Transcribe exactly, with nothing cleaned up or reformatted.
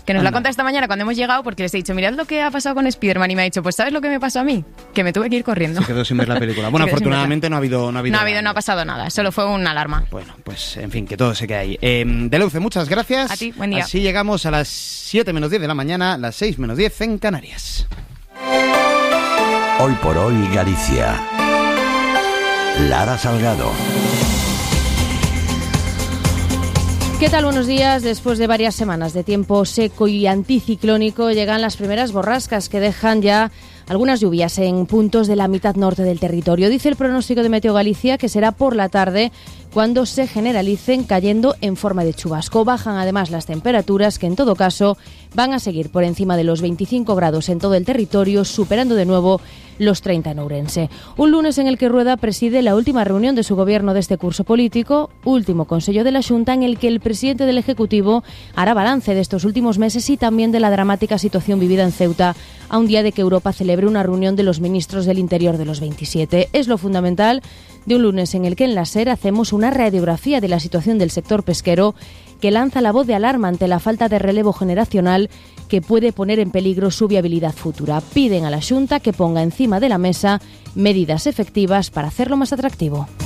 Que nos Anda. la ha contado esta mañana cuando hemos llegado, porque les he dicho, mirad lo que ha pasado con Spiderman, y me ha dicho, pues ¿sabes lo que me pasó a mí? Que me tuve que ir corriendo. Se quedó sin ver la película. Bueno, afortunadamente no ha habido... No ha habido, no ha, habido no ha pasado nada, solo fue una alarma. Bueno, pues en fin, que todo se quede ahí. Eh, Deleuze, muchas gracias. A ti, buen día. Así llegamos a las siete menos diez de la mañana, las seis menos diez en Canarias. Hoy por hoy Galicia. Lara Salgado. ¿Qué tal? Buenos días. Después de varias semanas de tiempo seco y anticiclónico, llegan las primeras borrascas que dejan ya algunas lluvias en puntos de la mitad norte del territorio. Dice el pronóstico de Meteo Galicia que será por la tarde cuando se generalicen cayendo en forma de chubasco. Bajan además las temperaturas, que en todo caso van a seguir por encima de los veinticinco grados en todo el territorio, superando de nuevo los treinta en Ourense. Un lunes en el que Rueda preside la última reunión de su gobierno de este curso político, último Consello de la Xunta en el que el presidente del Ejecutivo hará balance de estos últimos meses y también de la dramática situación vivida en Ceuta a un día de que Europa celebre una reunión de los ministros del Interior de los veintisiete. Es lo fundamental de un lunes en el que en la SER hacemos una radiografía de la situación del sector pesquero, que lanza la voz de alarma ante la falta de relevo generacional que puede poner en peligro su viabilidad futura. Piden a la Xunta que ponga encima de la mesa medidas efectivas para hacerlo más atractivo.